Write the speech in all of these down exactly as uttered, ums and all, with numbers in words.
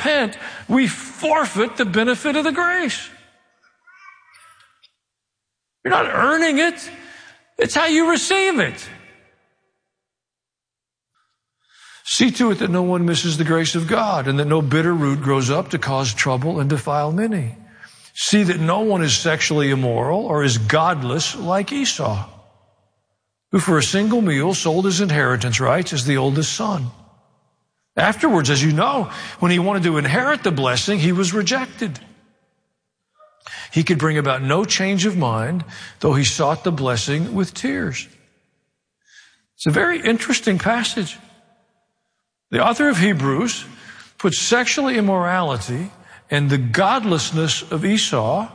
repent, we forfeit the benefit of the grace. You're not earning it. It's how you receive it. See to it that no one misses the grace of God and that no bitter root grows up to cause trouble and defile many. See that no one is sexually immoral or is godless like Esau, who for a single meal sold his inheritance rights as the oldest son. Afterwards, as you know, when he wanted to inherit the blessing, he was rejected. He could bring about no change of mind, though he sought the blessing with tears. It's a very interesting passage. The author of Hebrews puts sexual immorality and the godlessness of Esau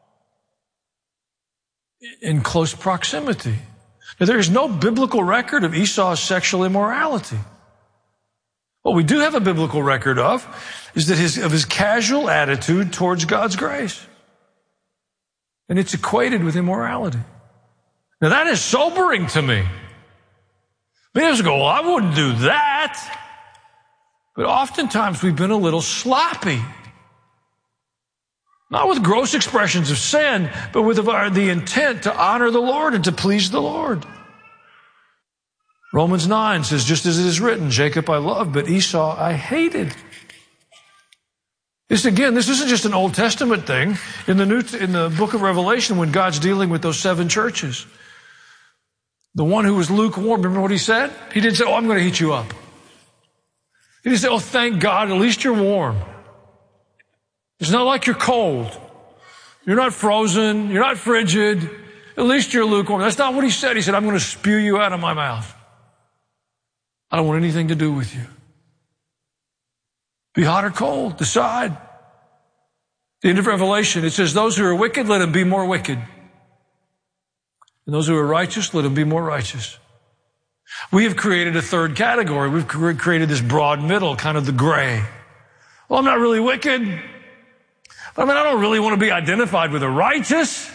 in close proximity. Now, there is no biblical record of Esau's sexual immorality. What we do have a biblical record of is that his, of his casual attitude towards God's grace. And it's equated with immorality. Now, that is sobering to me. Many of us go, well, I wouldn't do that. But oftentimes we've been a little sloppy. Not with gross expressions of sin, but with the intent to honor the Lord and to please the Lord. Romans nine says, just as it is written, Jacob I loved, but Esau I hated. This again, this isn't just an Old Testament thing. In the New, in the book of Revelation, when God's dealing with those seven churches, the one who was lukewarm, remember what he said? He didn't say, oh, I'm going to heat you up. He didn't say, oh, thank God, at least you're warm. It's not like you're cold. You're not frozen. You're not frigid. At least you're lukewarm. That's not what he said. He said, I'm going to spew you out of my mouth. I don't want anything to do with you. Be hot or cold. Decide. The end of Revelation, it says, those who are wicked, let them be more wicked. And those who are righteous, let them be more righteous. We have created a third category. We've created this broad middle, kind of the gray. Well, I'm not really wicked. But I mean, I don't really want to be identified with the righteous.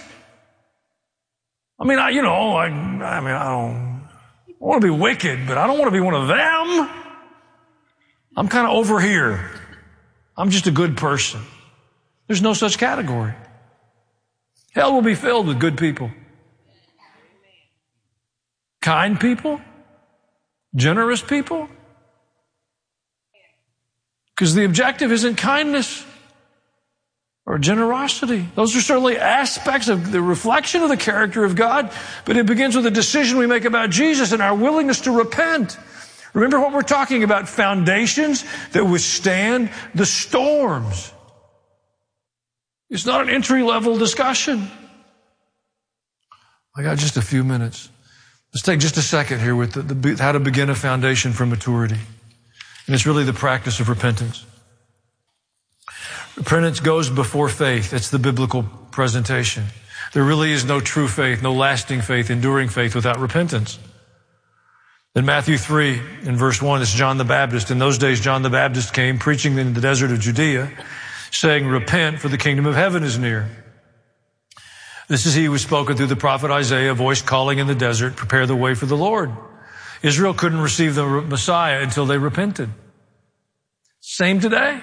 I mean, I, you know, I, I mean, I don't I want to be wicked, but I don't want to be one of them. I'm kind of over here. I'm just a good person. There's no such category. Hell will be filled with good people. Kind people. Generous people. Because the objective isn't kindness or generosity. Those are certainly aspects of the reflection of the character of God, but it begins with a decision we make about Jesus and our willingness to repent. Remember what we're talking about, foundations that withstand the storms. It's not an entry-level discussion. I got just a few minutes. Let's take just a second here with the, the, how to begin a foundation for maturity. And it's really the practice of repentance. Repentance goes before faith. It's the biblical presentation. There really is no true faith, no lasting faith, enduring faith without repentance. In Matthew three, in verse one, it's John the Baptist. In those days, John the Baptist came preaching in the desert of Judea, saying, repent, for the kingdom of heaven is near. This is he who was spoken through the prophet Isaiah, a voice calling in the desert, prepare the way for the Lord. Israel couldn't receive the Messiah until they repented. Same today.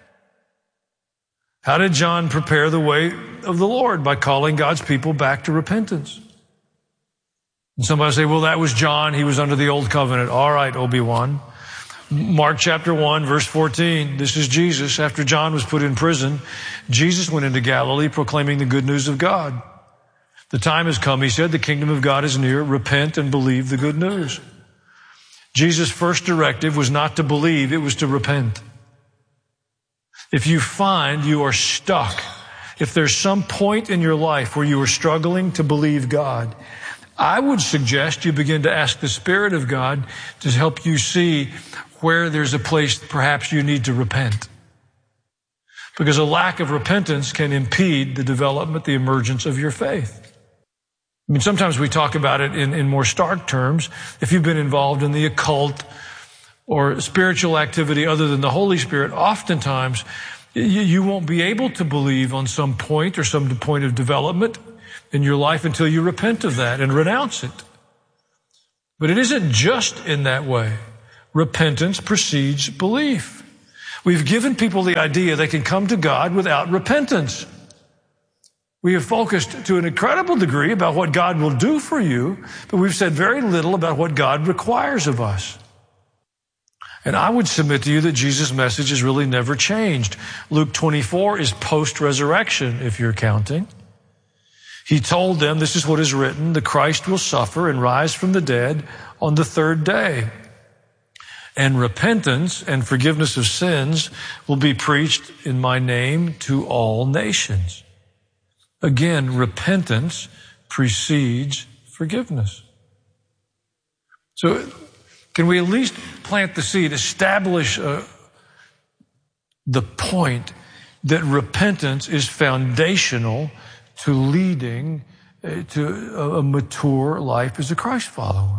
How did John prepare the way of the Lord? By calling God's people back to repentance. And somebody say, well, that was John. He was under the old covenant. All right, Obi-Wan. Mark chapter one, verse fourteen. This is Jesus. After John was put in prison, Jesus went into Galilee proclaiming the good news of God. The time has come, he said, the kingdom of God is near. Repent and believe the good news. Jesus' first directive was not to believe, it was to repent. If you find you are stuck, if there's some point in your life where you are struggling to believe God, I would suggest you begin to ask the Spirit of God to help you see where there's a place perhaps you need to repent. Because a lack of repentance can impede the development, the emergence of your faith. I mean, sometimes we talk about it in, in more stark terms. If you've been involved in the occult or spiritual activity other than the Holy Spirit, oftentimes you, you won't be able to believe on some point or some point of development in your life until you repent of that and renounce it. But it isn't just in that way. Repentance precedes belief. We've given people the idea they can come to God without repentance. We have focused to an incredible degree about what God will do for you, but we've said very little about what God requires of us. And I would submit to you that Jesus' message has really never changed. Luke twenty-four is post-resurrection, if you're counting. He told them, this is what is written, the Christ will suffer and rise from the dead on the third day. And repentance and forgiveness of sins will be preached in my name to all nations. Again, repentance precedes forgiveness. So can we at least plant the seed, establish uh, the point that repentance is foundational to leading uh, to a, a mature life as a Christ follower?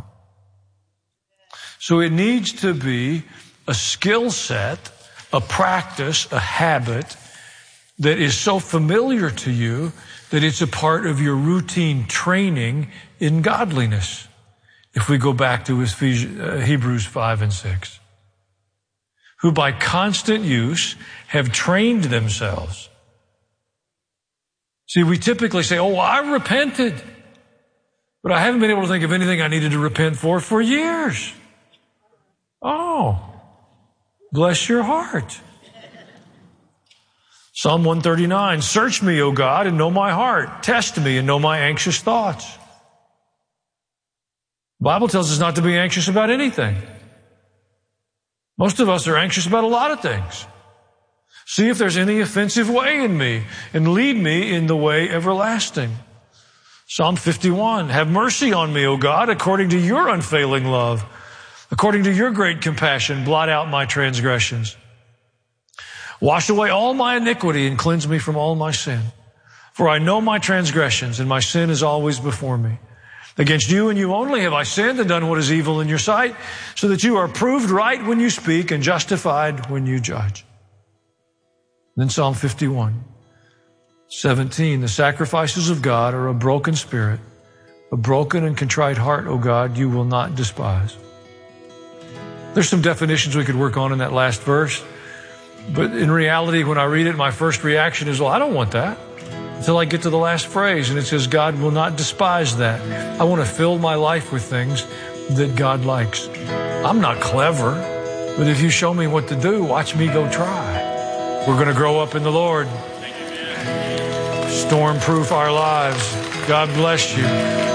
So it needs to be a skill set, a practice, a habit that is so familiar to you that it's a part of your routine training in godliness. If we go back to Hebrews five and six, who by constant use have trained themselves. See, we typically say, oh, I repented, but I haven't been able to think of anything I needed to repent for for years. Oh, bless your heart. Psalm one thirty-nine, search me, O God, and know my heart. Test me and know my anxious thoughts. The Bible tells us not to be anxious about anything. Most of us are anxious about a lot of things. See if there's any offensive way in me and lead me in the way everlasting. Psalm fifty-one, have mercy on me, O God, according to your unfailing love. According to your great compassion, blot out my transgressions. Wash away all my iniquity and cleanse me from all my sin. For I know my transgressions, and my sin is always before me. Against you and you only have I sinned and done what is evil in your sight, so that you are proved right when you speak and justified when you judge. Then Psalm fifty-one, seventeen, the sacrifices of God are a broken spirit, a broken and contrite heart, O God, you will not despise. There's some definitions we could work on in that last verse. But in reality, when I read it, my first reaction is, well, I don't want that. Until I get to the last phrase, and it says, God will not despise that. I want to fill my life with things that God likes. I'm not clever, but if you show me what to do, watch me go try. We're going to grow up in the Lord. Storm-proof our lives. God bless you.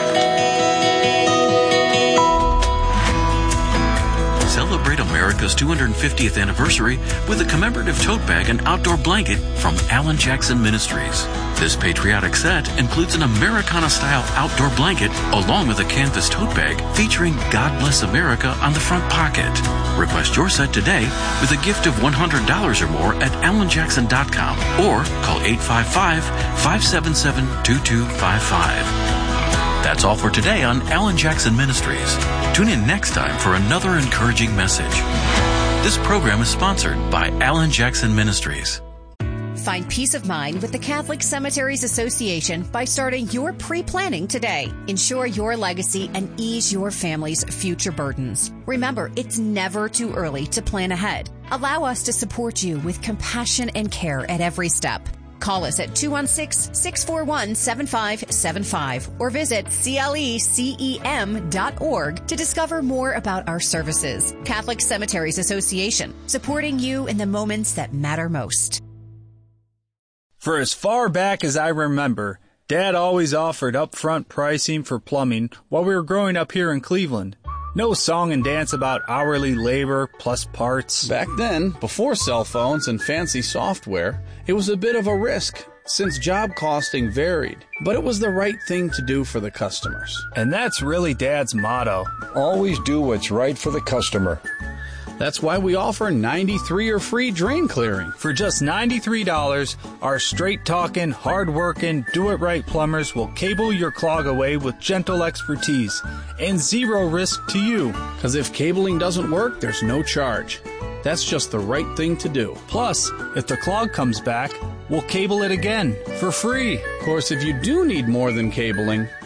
Celebrate America's two hundred fiftieth anniversary with a commemorative tote bag and outdoor blanket from Alan Jackson Ministries. This patriotic set includes an Americana-style outdoor blanket along with a canvas tote bag featuring God Bless America on the front pocket. Request your set today with a gift of one hundred dollars or more at alan jackson dot com or call eight five five, five seven seven, two two five five. That's all for today on Alan Jackson Ministries. Tune in next time for another encouraging message. This program is sponsored by Alan Jackson Ministries. Find peace of mind with the Catholic Cemeteries Association by starting your pre-planning today. Ensure your legacy and ease your family's future burdens. Remember, it's never too early to plan ahead. Allow us to support you with compassion and care at every step. Call us at two one six, six four one, seven five seven five or visit C L E C E M dot org to discover more about our services. Catholic Cemeteries Association, supporting you in the moments that matter most. For as far back as I remember, Dad always offered upfront pricing for plumbing while we were growing up here in Cleveland. No song and dance about hourly labor plus parts. Back then, before cell phones and fancy software, it was a bit of a risk since job costing varied. But it was the right thing to do for the customers. And that's really Dad's motto. Always do what's right for the customer. That's why we offer ninety-three or free drain clearing. For just ninety-three dollars, our straight-talking, hard-working, do-it-right plumbers will cable your clog away with gentle expertise and zero risk to you. Because if cabling doesn't work, there's no charge. That's just the right thing to do. Plus, if the clog comes back, we'll cable it again for free. Of course, if you do need more than cabling,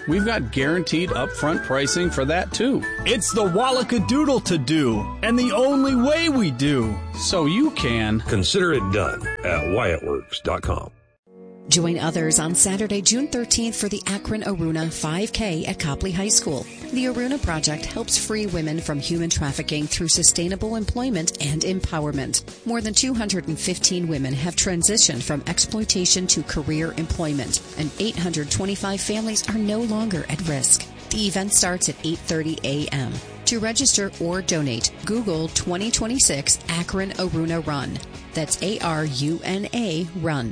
we've got guaranteed upfront pricing for that, too. It's the Wallacadoodle to do, and the only way we do. So you can Consider it done at Wyatt Works dot com. Join others on Saturday, June thirteenth for the Akron Aruna five K at Copley High School. The Aruna Project helps free women from human trafficking through sustainable employment and empowerment. More than two hundred fifteen women have transitioned from exploitation to career employment, and eight hundred twenty-five families are no longer at risk. The event starts at eight thirty a.m. To register or donate, Google twenty twenty-six Akron Aruna Run. That's A R U N A Run.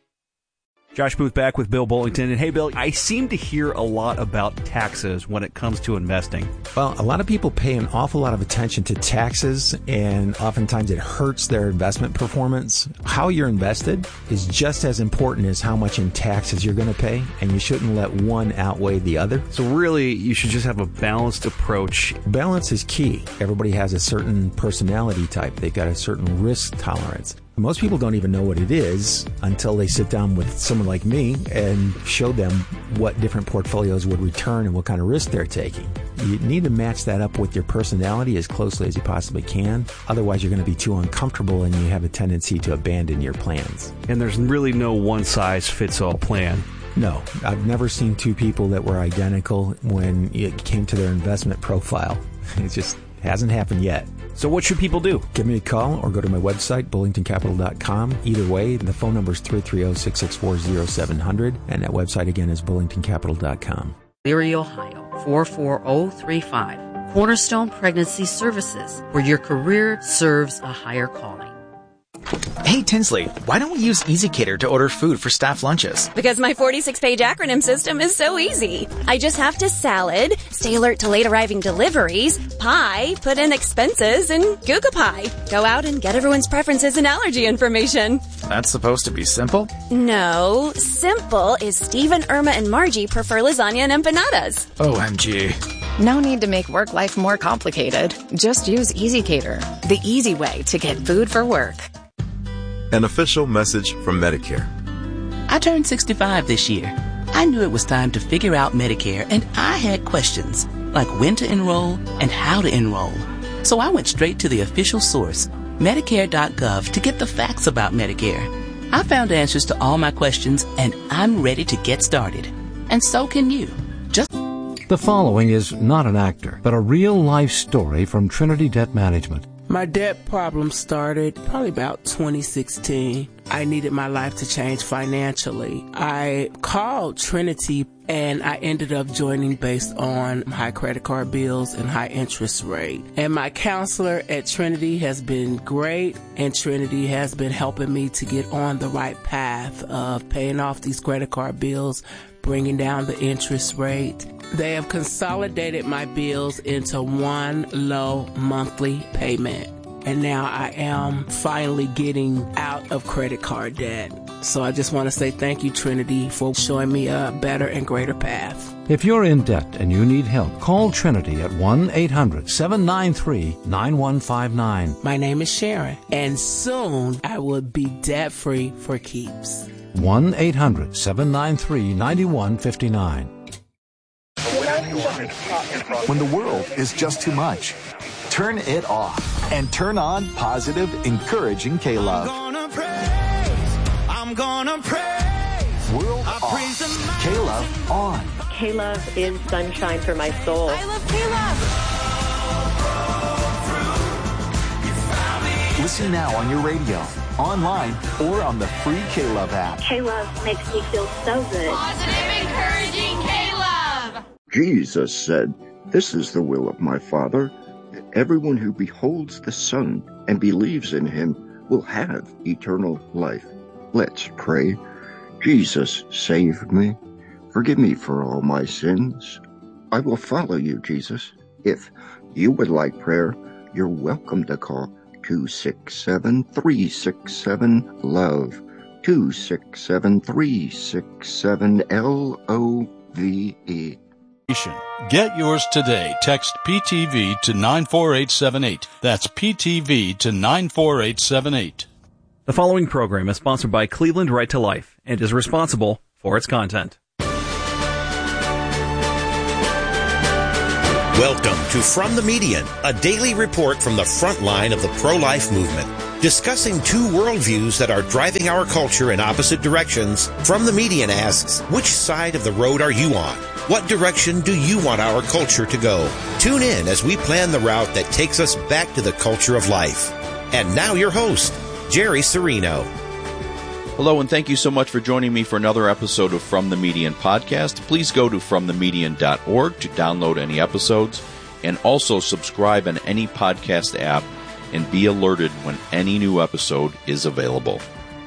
Josh Booth back with Bill Bullington. And hey, Bill, I seem to hear a lot about taxes when it comes to investing. Well, a lot of people pay an awful lot of attention to taxes, and oftentimes it hurts their investment performance. How you're invested is just as important as how much in taxes you're going to pay, and you shouldn't let one outweigh the other. So really, you should just have a balanced approach. Balance is key. Everybody has a certain personality type. They've got a certain risk tolerance. Most people don't even know what it is until they sit down with someone like me and show them what different portfolios would return and what kind of risk they're taking. You need to match that up with your personality as closely as you possibly can. Otherwise, you're going to be too uncomfortable and you have a tendency to abandon your plans. And there's really no one-size-fits-all plan. No, I've never seen two people that were identical when it came to their investment profile. It just hasn't happened yet. So what should people do? Give me a call or go to my website, bullington capital dot com. Either way, the phone number is three three zero, six six four, zero seven zero zero, and that website again is bullington capital dot com. Leary, Ohio, four four zero three five. Cornerstone Pregnancy Services, where your career serves a higher calling. Hey, Tinsley, why don't we use EasyCater to order food for staff lunches? Because my forty-six page acronym system is so easy. I just have to salad, stay alert to late arriving deliveries, pie, put in expenses, and Google Pie. Go out and get everyone's preferences and allergy information. That's supposed to be simple? No, simple is Steve and Irma and Margie prefer lasagna and empanadas. O M G. No need to make work life more complicated. Just use EasyCater, the easy way to get food for work. An official message from Medicare. I turned sixty-five this year. I knew it was time to figure out Medicare, and I had questions, like when to enroll and how to enroll. So I went straight to the official source, Medicare dot gov, to get the facts about Medicare. I found answers to all my questions, and I'm ready to get started. And so can you. Just The following is not an actor, but a real-life story from Trinity Debt Management. My debt problem started probably about twenty sixteen. I needed my life to change financially. I called Trinity and I ended up joining based on high credit card bills and high interest rate. And my counselor at Trinity has been great, and Trinity has been helping me to get on the right path of paying off these credit card bills, bringing down the interest rate. They have consolidated my bills into one low monthly payment. And now I am finally getting out of credit card debt. So I just want to say thank you, Trinity, for showing me a better and greater path. If you're in debt and you need help, call Trinity at one eight hundred, seven nine three, nine one five nine. My name is Sharon, and soon I will be debt-free for keeps. one eight hundred, seven nine three, nine one five nine. When the world is just too much, turn it off and turn on positive, encouraging K-Love. I'm gonna praise, I'm gonna praise. World I off, praise K-Love on. K-Love is sunshine for my soul. I love K-Love. Listen now on your radio, online, or on the free K-Love app. K-Love makes me feel so good. Positive, encouraging K-Love. Jesus said, "This is the will of my Father, that everyone who beholds the Son and believes in him will have eternal life." Let's pray. Jesus, save me. Forgive me for all my sins. I will follow you, Jesus. If you would like prayer, you're welcome to call two six seven, three six seven, LOVE, two six seven, three six seven, L O V E. Get yours today. Text P T V to nine four eight seven eight. That's P T V to nine four eight seven eight. The following program is sponsored by Cleveland Right to Life and is responsible for its content. Welcome to From the Median, a daily report from the front line of the pro-life movement. Discussing two worldviews that are driving our culture in opposite directions, From the Median asks, which side of the road are you on? What direction do you want our culture to go? Tune in as we plan the route that takes us back to the culture of life. And now your host, Jerry Serino. Hello, and thank you so much for joining me for another episode of From the Median podcast. Please go to from the median dot org to download any episodes, and also subscribe on any podcast app and be alerted when any new episode is available.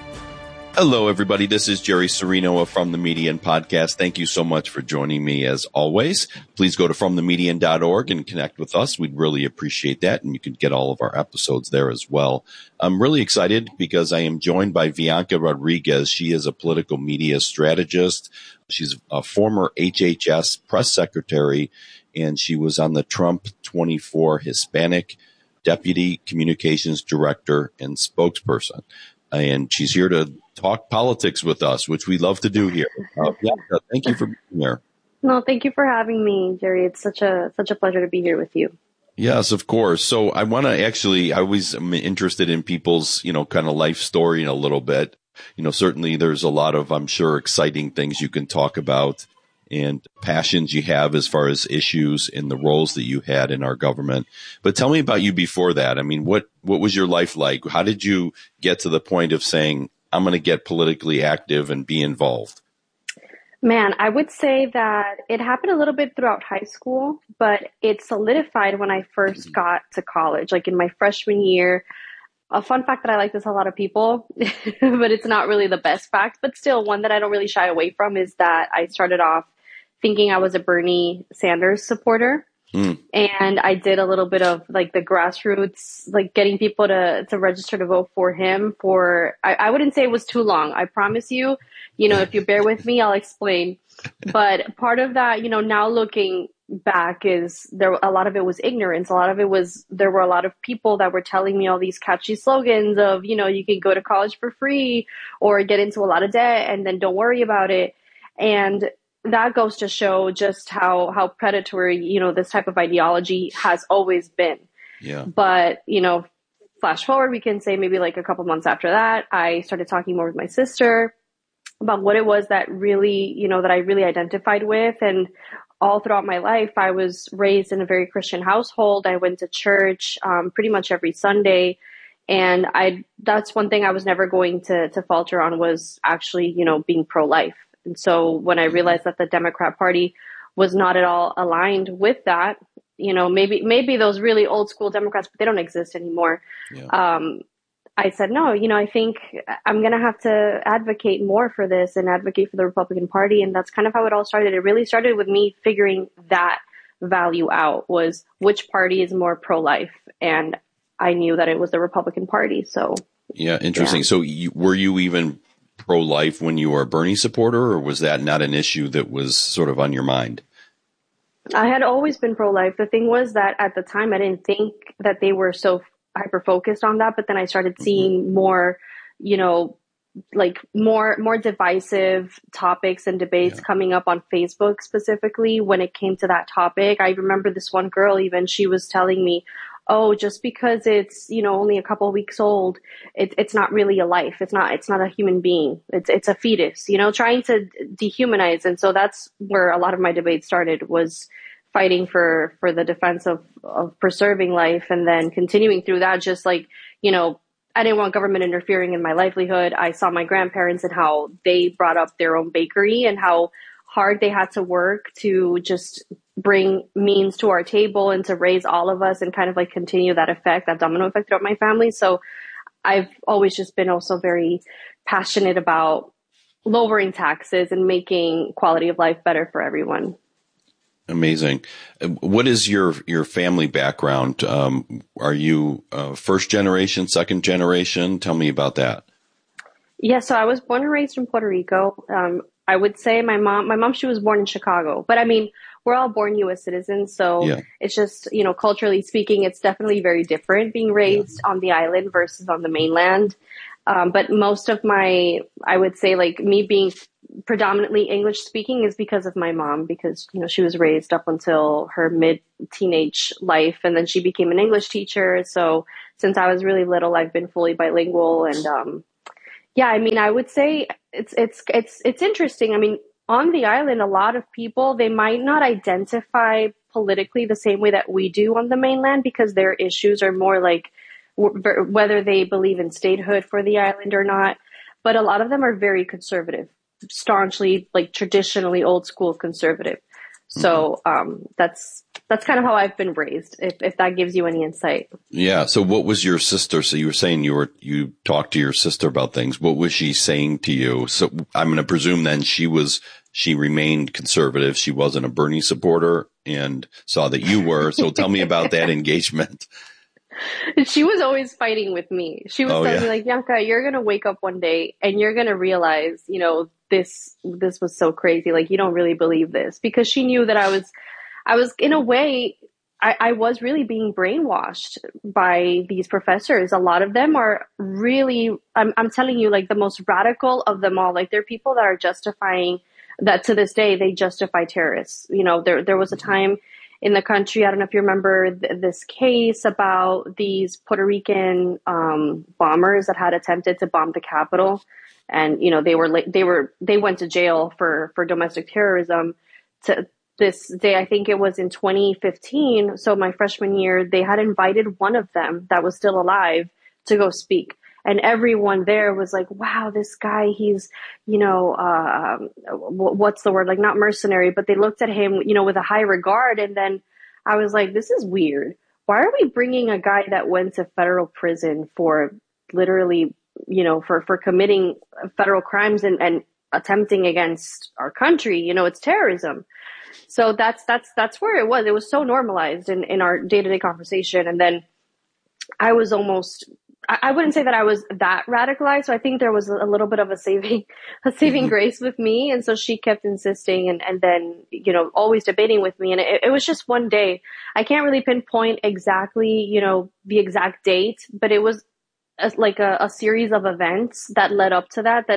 Hello, everybody. This is Jerry Serino of From the Median podcast. Thank you so much for joining me as always. Please go to from the median dot org and connect with us. We'd really appreciate that, and you can get all of our episodes there as well. I'm really excited because I am joined by Bianca Rodriguez. She is a political media strategist. She's a former H H S press secretary, and she was on the Trump twenty-four Hispanic Deputy Communications Director and spokesperson. And she's here to talk politics with us, which we love to do here. Uh, Bianca, thank you for being here. No, thank you for having me, Jerry. It's such a such a pleasure to be here with you. Yes, of course. So I want to actually, I always am interested in people's, you know, kind of life story in a little bit. You know, certainly there's a lot of, I'm sure, exciting things you can talk about and passions you have as far as issues and the roles that you had in our government. But tell me about you before that. I mean, what, what was your life like? How did you get to the point of saying, I'm going to get politically active and be involved? Man, I would say that it happened a little bit throughout high school, but it solidified when I first got to college, like in my freshman year. A fun fact that I like to tell a lot of people, but it's not really the best fact, but still one that I don't really shy away from, is that I started off thinking I was a Bernie Sanders supporter. Mm. And I did a little bit of like the grassroots, like getting people to, to register to vote for him for, I, I wouldn't say it was too long. I promise you, you know, if you bear with me, I'll explain. But part of that, you know, now looking back is there, a lot of it was ignorance. A lot of it was, there were a lot of people that were telling me all these catchy slogans of, you know, you can go to college for free or get into a lot of debt and then don't worry about it. And that goes to show just how, how predatory, you know, this type of ideology has always been. Yeah. But, you know, flash forward, we can say maybe like a couple months after that, I started talking more with my sister about what it was that really, you know, that I really identified with. And all throughout my life, I was raised in a very Christian household. I went to church um, pretty much every Sunday. And I, that's one thing I was never going to, to falter on, was actually, you know, being pro-life. And so when I realized that the Democrat Party was not at all aligned with that, you know, maybe maybe those really old school Democrats, but they don't exist anymore. Yeah. Um, I said, no, you know, I think I'm going to have to advocate more for this and advocate for the Republican Party. And that's kind of how it all started. It really started with me figuring that value out, was which party is more pro-life. And I knew that it was the Republican Party. So, yeah, interesting. Yeah. So you, were you even pro-life when you were a Bernie supporter, or was that not an issue that was sort of on your mind? I had always been pro-life. The thing was that at the time I didn't think that they were so hyper-focused on that, but then I started seeing mm-hmm. more, you know, like more more divisive topics and debates yeah. coming up on Facebook specifically when it came to that topic. I remember this one girl, even, she was telling me, oh, just because it's, you know, only a couple of weeks old, it, it's not really a life. It's not, it's not a human being. It's, it's a fetus, you know, trying to dehumanize. And so that's where a lot of my debate started, was fighting for, for the defense of, of preserving life, and then continuing through that, just like, you know, I didn't want government interfering in my livelihood. I saw my grandparents and how they brought up their own bakery and how hard they had to work to just bring means to our table and to raise all of us and kind of like continue that effect, that domino effect throughout my family. So I've always just been also very passionate about lowering taxes and making quality of life better for everyone. Amazing. What is your, your family background? Um, are you uh, first generation, second generation? Tell me about that. Yeah, so I was born and raised in Puerto Rico. Um, I would say my mom, my mom, she was born in Chicago, but I mean, we're all born U S citizens. So yeah. It's just, you know, culturally speaking, it's definitely very different being raised yeah. on the island versus on the mainland. Um, but most of my, I would say like me being predominantly English speaking is because of my mom, because, you know, she was raised up until her mid teenage life, and then she became an English teacher. So since I was really little, I've been fully bilingual. And, um, yeah, I mean, I would say it's, it's, it's, it's interesting. I mean, on the island, a lot of people, they might not identify politically the same way that we do on the mainland, because their issues are more like w- whether they believe in statehood for the island or not. But a lot of them are very conservative, staunchly, like traditionally old school conservative. So um, that's that's kind of how I've been raised, if, if that gives you any insight. Yeah. So what was your sister? So you were saying you were you talked to your sister about things. What was she saying to you? So I'm going to presume then she was she remained conservative. She wasn't a Bernie supporter and saw that you were. So tell me about that engagement. She was always fighting with me. She was Oh, telling yeah. me, like, Bianca, you're going to wake up one day and you're going to realize, you know, this, this was so crazy. Like, you don't really believe this, because she knew that I was, I was in a way, I, I was really being brainwashed by these professors. A lot of them are really, I'm, I'm telling you, like the most radical of them all. Like, they're people that are justifying that to this day, they justify terrorists. You know, there, there was a time in the country, I don't know if you remember th- this case about these Puerto Rican um, bombers that had attempted to bomb the Capitol, and you know they were la- they were they went to jail for for domestic terrorism. To this day, I think it was in twenty fifteen. So my freshman year, they had invited one of them that was still alive to go speak. And everyone there was like, wow, this guy, he's, you know, uh, what's the word? Like, not mercenary, but they looked at him, you know, with a high regard. And then I was like, this is weird. Why are we bringing a guy that went to federal prison for literally, you know, for, for committing federal crimes and, and attempting against our country? You know, it's terrorism. So that's, that's, that's where it was. It was so normalized in, in our day-to-day conversation. And then I was almost, I wouldn't say that I was that radicalized. So I think there was a little bit of a saving, a saving mm-hmm. grace with me. And so she kept insisting and, and then, you know, always debating with me. And it, it was just one day. I can't really pinpoint exactly, you know, the exact date, but it was a, like a, a series of events that led up to that, that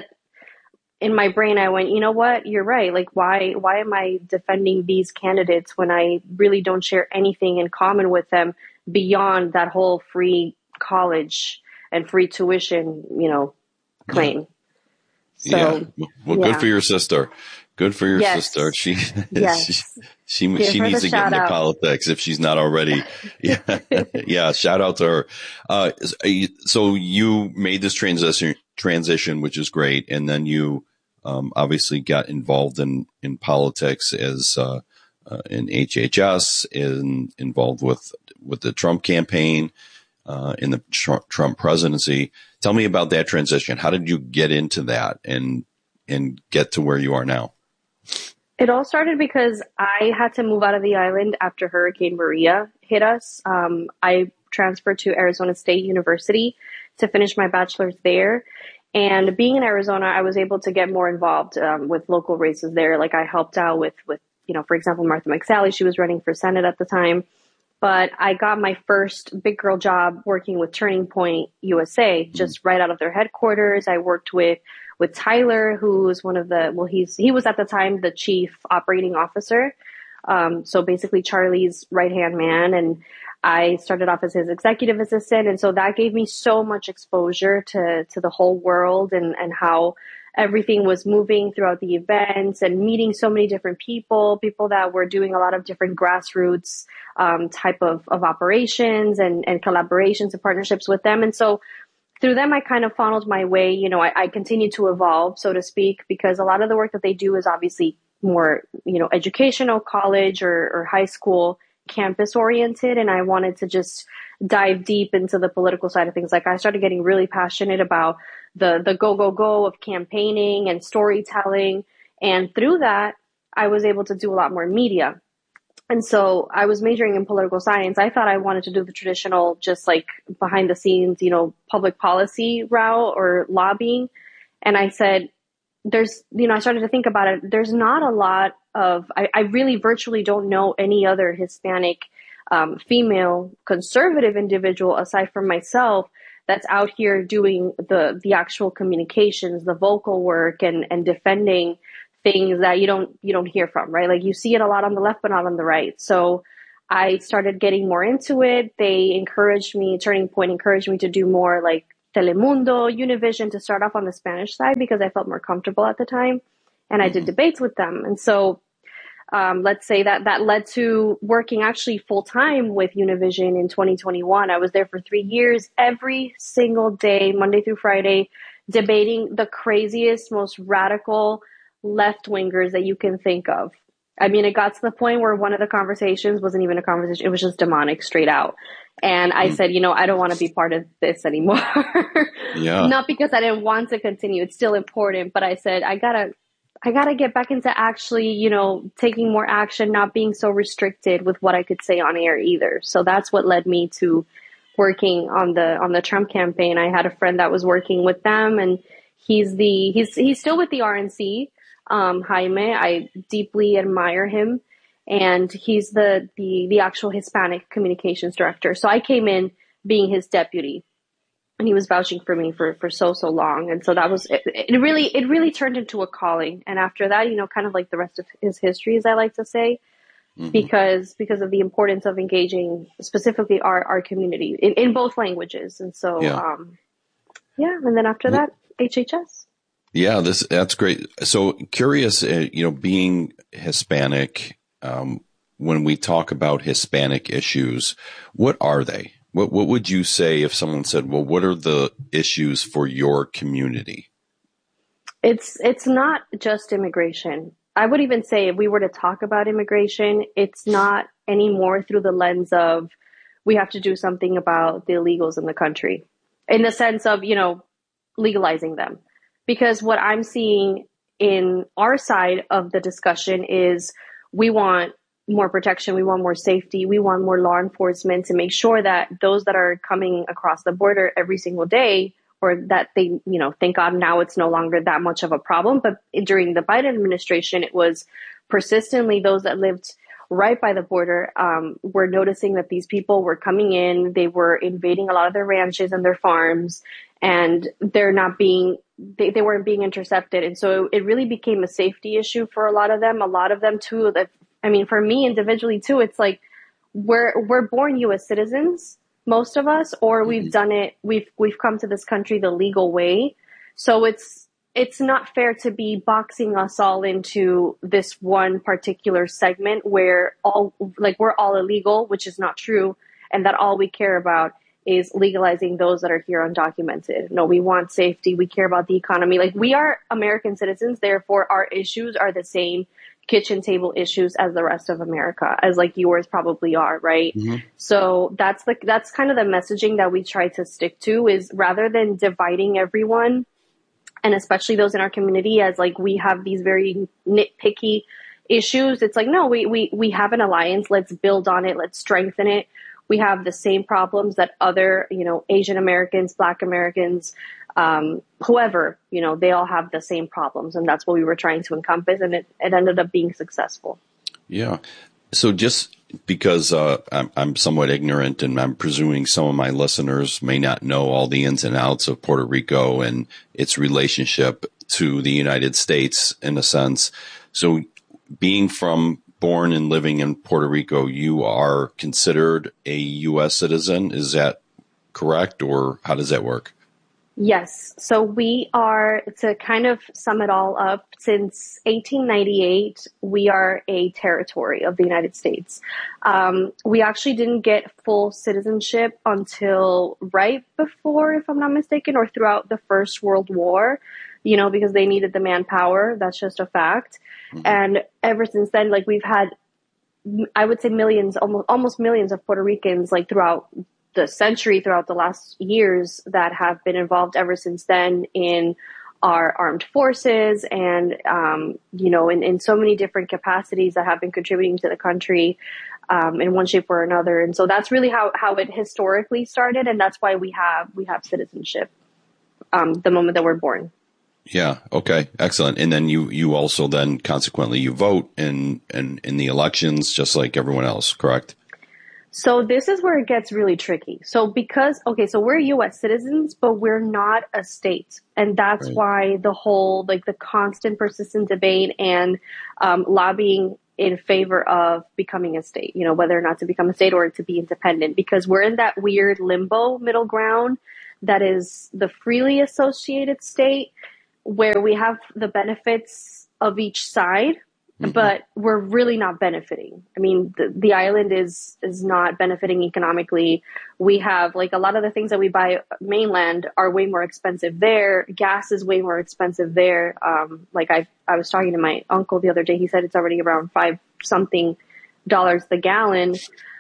in my brain, I went, you know what, you're right. Like, why, why am I defending these candidates when I really don't share anything in common with them beyond that whole free college and free tuition, you know, claim. So, yeah. Well, yeah. good for your sister. Good for your yes. sister. She, yes. she, she, she needs to get into out. politics if she's not already. Yeah. yeah. Shout out to her. Uh, so you made this transition, transition, which is great. And then you, um, obviously got involved in, in politics as, uh, uh, in H H S, in, involved with, with the Trump campaign. Uh, in the Trump presidency. Tell me about that transition. How did you get into that and, and get to where you are now? It all started because I had to move out of the island after Hurricane Maria hit us. Um, I transferred to Arizona State University to finish my bachelor's there. And being in Arizona, I was able to get more involved, um, with local races there. Like, I helped out with, with, you know, for example, Martha McSally, she was running for Senate at the time. But I got my first big girl job working with Turning Point U S A, just right out of their headquarters. I worked with, with Tyler, who was one of the, well, he's, he was at the time the chief operating officer. Um, so basically Charlie's right hand man. And I started off as his executive assistant. And so that gave me so much exposure to, to the whole world and, and how everything was moving throughout the events and meeting so many different people, people that were doing a lot of different grassroots um, type of, of operations and, and collaborations and partnerships with them. And so through them, I kind of funneled my way. You know, I, I continued to evolve, so to speak, because a lot of the work that they do is obviously more, you know, educational, college or, or high school, campus oriented. And I wanted to just dive deep into the political side of things. Like, I started getting really passionate about the, the go, go, go of campaigning and storytelling. And through that, I was able to do a lot more media. And so I was majoring in political science. I thought I wanted to do the traditional, just like behind the scenes, you know, public policy route or lobbying. And I said, there's, you know, I started to think about it. There's not a lot of, I, I really virtually don't know any other Hispanic, um, female conservative individual aside from myself that's out here doing the the actual communications, the vocal work, and and defending things that you don't you don't hear from, right? Like you see it a lot on the left, but not on the right. So I started getting more into it. They encouraged me, Turning Point encouraged me to do more like Telemundo, Univision, to start off on the Spanish side because I felt more comfortable at the time. And I did debates with them. And so um, let's say that that led to working actually full time with Univision in twenty twenty-one. I was there for three years, every single day, Monday through Friday, debating the craziest, most radical left wingers that you can think of. I mean, it got to the point where one of the conversations wasn't even a conversation. It was just demonic straight out. And I mm. said, you know, I don't want to be part of this anymore. Yeah. Not because I didn't want to continue. It's still important. But I said, I gotta, I gotta get back into actually, you know, taking more action, not being so restricted with what I could say on air either. So that's what led me to working on the, on the Trump campaign. I had a friend that was working with them, and he's the, he's, he's still with the R N C. Um, Jaime, I deeply admire him, and he's the, the, the actual Hispanic communications director. So I came in being his deputy, and he was vouching for me for, for so, so long. And so that was, it, it really, it really turned into a calling. And after that, you know, kind of like the rest of his history, as I like to say, mm-hmm. because, because of the importance of engaging specifically our, our community in, in both languages. And so, yeah. um, yeah. And then after that, H H S. Yeah, this that's great. So curious, uh, you know, being Hispanic, um, when we talk about Hispanic issues, what are they? What what would you say if someone said, well, what are the issues for your community? It's it's not just immigration. I would even say if we were to talk about immigration, it's not anymore through the lens of we have to do something about the illegals in the country, in the sense of, you know, legalizing them. Because what I'm seeing in our side of the discussion is we want more protection, we want more safety, we want more law enforcement to make sure that those that are coming across the border every single day, or that they, you know, thank God now it's no longer that much of a problem. But during the Biden administration, it was persistently those that lived right by the border um, were noticing that these people were coming in, they were invading a lot of their ranches and their farms, and they're not being, they, they weren't being intercepted. And so it really became a safety issue for a lot of them. A lot of them too, that, I mean, for me individually too, it's like, we're, we're born U S citizens, most of us, or we've done it, we've, we've come to this country the legal way. So it's, it's not fair to be boxing us all into this one particular segment where all, like, we're all illegal, which is not true. And that all we care about is legalizing those that are here undocumented. No, we want safety. We care about the economy. Like, we are American citizens. Therefore, our issues are the same kitchen table issues as the rest of America, as like yours probably are, right? Mm-hmm. So that's the, that's kind of the messaging that we try to stick to, is rather than dividing everyone, and especially those in our community, as like we have these very nitpicky issues. It's like, no, we, we, we have an alliance. Let's build on it. Let's strengthen it. We have the same problems that other, you know, Asian Americans, Black Americans, um, whoever, you know, they all have the same problems. And that's what we were trying to encompass. And it, it ended up being successful. Yeah. So just because uh, I'm, I'm somewhat ignorant, and I'm presuming some of my listeners may not know all the ins and outs of Puerto Rico and its relationship to the United States in a sense. So being from born and living in Puerto Rico, you are considered a U S citizen. Is that correct? Or how does that work? Yes. So we are, to kind of sum it all up, since eighteen ninety-eight, we are a territory of the United States. Um, we actually didn't get full citizenship until right before, if I'm not mistaken, or throughout the First World War, you know, because they needed the manpower. That's just a fact. Mm-hmm. And ever since then, like, we've had, I would say millions, almost, almost millions of Puerto Ricans, like, throughout the century, throughout the last years, that have been involved ever since then in our armed forces and, um, you know, in, in so many different capacities that have been contributing to the country um, in one shape or another. And so that's really how, how it historically started. And that's why we have, we have citizenship um, the moment that we're born. Yeah. Okay. Excellent. And then you, you also then consequently you vote in, in, in the elections just like everyone else, correct? So this is where it gets really tricky. So because, okay, so we're U S citizens, but we're not a state. And that's right. why the whole, like the constant persistent debate and um, lobbying in favor of becoming a state, you know, whether or not to become a state or to be independent, because we're in that weird limbo middle ground that is the freely associated state where we have the benefits of each side. Mm-hmm. But we're really not benefiting. I mean, the, the island is is not benefiting economically. We have, like, a lot of the things that we buy mainland are way more expensive there. Gas is way more expensive there. Um, like I I was talking to my uncle the other day. He said it's already around five something dollars the gallon,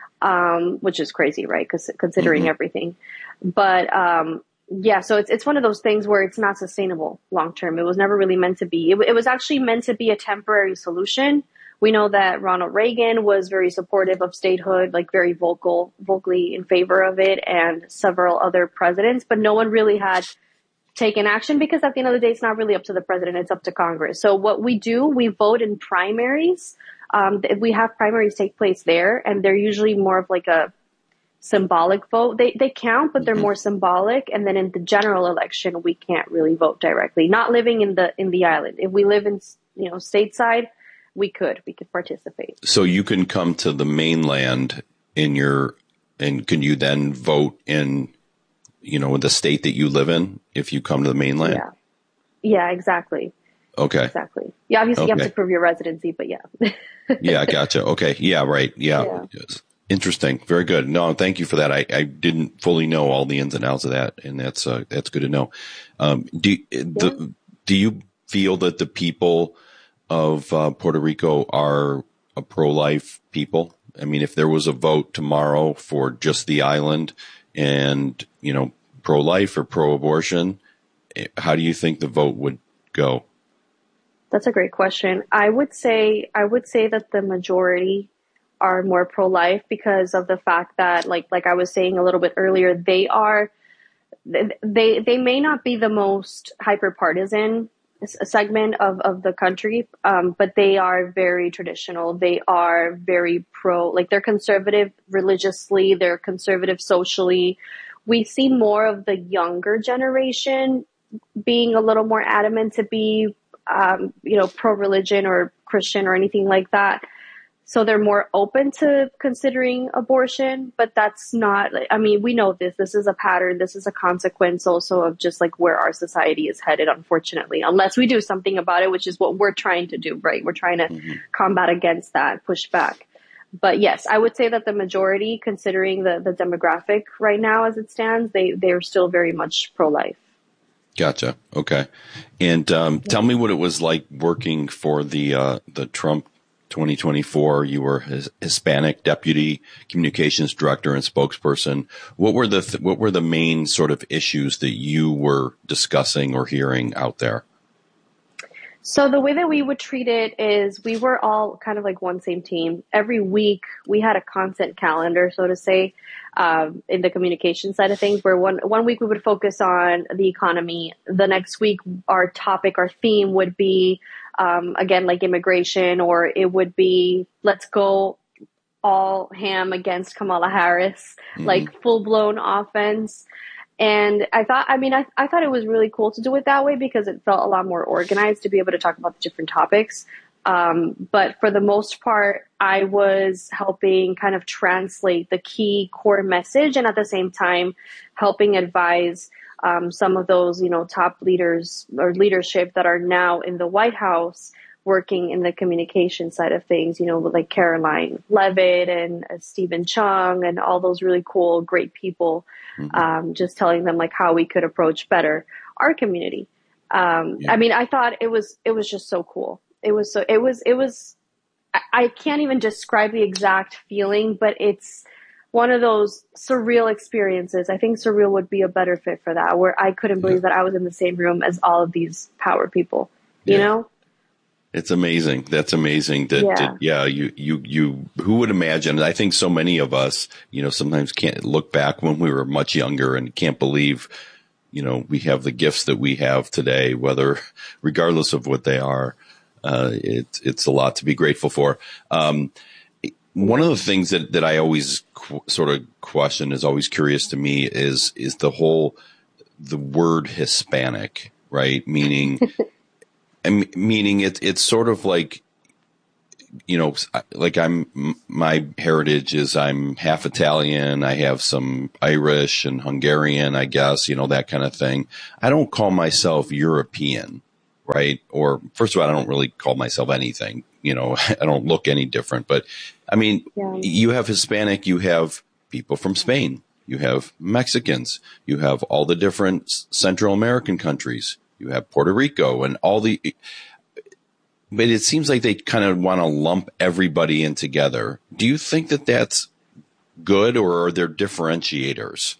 um, which is crazy, right? Because considering mm-hmm. everything. But um, yeah, so it's it's one of those things where it's not sustainable long term. It was never really meant to be. It, it was actually meant to be a temporary solution. We know that Ronald Reagan was very supportive of statehood, like very vocal, vocally in favor of it, and several other presidents, but no one really had taken action because at the end of the day, it's not really up to the president, it's up to Congress. So what we do, we vote in primaries. Um, we have primaries take place there, and they're usually more of like a symbolic vote. They they count, but they're more symbolic. And then in the general election, we can't really vote directly. Not living in the in the island. If we live in, you know, stateside, we could we could participate. So you can come to the mainland in your, and can you then vote in, you know, the state that you live in if you come to the mainland? Yeah. Yeah, exactly. Okay. Exactly. Yeah, obviously okay. you have to prove your residency, but yeah. Yeah, gotcha. Okay. Yeah, right. Yeah. yeah. Interesting. Very good. No, thank you for that. I, I didn't fully know all the ins and outs of that, and that's uh, that's good to know. Um, do yeah. the, do you feel that the people of uh, Puerto Rico are a pro-life people? I mean, if there was a vote tomorrow for just the island, and you know, pro-life or pro-abortion, how do you think the vote would go? That's a great question. I would say I would say that the majority are more pro-life because of the fact that, like, like I was saying a little bit earlier, they are, they, they may not be the most hyper-partisan segment of, of the country, um, but they are very traditional. They are very pro, like they're conservative religiously, they're conservative socially. We see more of the younger generation being a little more adamant to be, um, you know, pro-religion or Christian or anything like that. So they're more open to considering abortion, but that's not, I mean, we know this, this is a pattern. This is a consequence also of just like where our society is headed, unfortunately, unless we do something about it, which is what we're trying to do, right? We're trying to mm-hmm. combat against that, push back. But yes, I would say that the majority, considering the, the demographic right now as it stands, they, they're still very much pro-life. Gotcha. Okay. And um, tell me what it was like working for the uh, the Trump twenty twenty-four. You were his Hispanic deputy communications director and spokesperson. What were the th- what were the main sort of issues that you were discussing or hearing out there? So the way that we would treat it is we were all kind of like one same team. Every week we had a content calendar, so to say, um, in the communication side of things, where one, one week we would focus on the economy. The next week, our topic, our theme would be, um, again, like immigration, or it would be, let's go all ham against Kamala Harris, mm-hmm. like full blown offense. And I thought, I mean, I, I thought it was really cool to do it that way because it felt a lot more organized to be able to talk about the different topics. Um, but for the most part, I was helping kind of translate the key core message and at the same time helping advise um, some of those, you know, top leaders or leadership that are now in the White House working in the communication side of things, you know, like Caroline Levitt and uh, Stephen Chung and all those really cool, great people. Mm-hmm. Um, just telling them like how we could approach better our community. Um, yeah. I mean, I thought it was, it was just so cool. It was so, it was, it was, I, I can't even describe the exact feeling, but it's one of those surreal experiences. I think surreal would be a better fit for that, where I couldn't believe yeah. that I was in the same room as all of these power people, you yeah. know? It's amazing. That's amazing that, yeah. that, yeah, you, you, you, who would imagine? I think so many of us, you know, sometimes can't look back when we were much younger and can't believe, you know, we have the gifts that we have today, whether, regardless of what they are. Uh, it, it's a lot to be grateful for. Um, one of the things that, that I always qu- sort of question is always curious to me is, is the whole, the word Hispanic, right? Meaning, meaning it, it's sort of like, you know, like I'm, my heritage is I'm half Italian. I have some Irish and Hungarian, I guess, you know, that kind of thing. I don't call myself European, right? Or first of all, I don't really call myself anything, you know, I don't look any different, but I mean, yeah. You have Hispanic, you have people from Spain, you have Mexicans, you have all the different Central American countries, you have Puerto Rico and all the, but it seems like they kind of want to lump everybody in together. Do you think that that's good, or are there differentiators?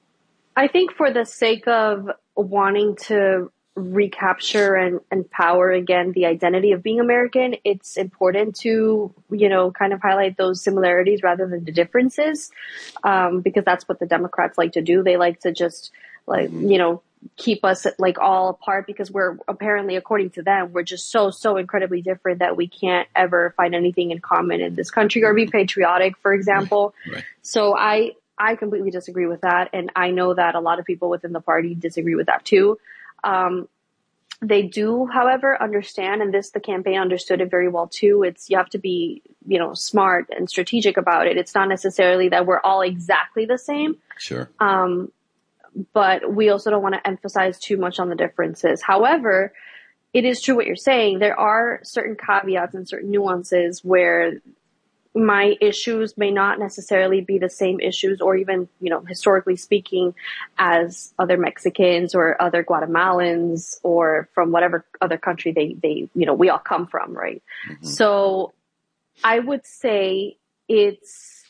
I think for the sake of wanting to recapture and empower again the identity of being American, it's important to, you know, kind of highlight those similarities rather than the differences, um, because that's what the Democrats like to do. They like to just like, you know, keep us like all apart because we're apparently, according to them, we're just so, so incredibly different that we can't ever find anything in common in this country or be patriotic, for example. Right. Right. So I, I completely disagree with that. And I know that a lot of people within the party disagree with that too. Um, they do, however, understand, and this, the campaign understood it very well too. It's, you have to be, you know, smart and strategic about it. It's not necessarily that we're all exactly the same. Sure. Um, but we also don't want to emphasize too much on the differences. However, it is true what you're saying. There are certain caveats and certain nuances where my issues may not necessarily be the same issues, or even, you know, historically speaking, as other Mexicans or other Guatemalans or from whatever other country they, they, you know, we all come from, right? Mm-hmm. So I would say it's,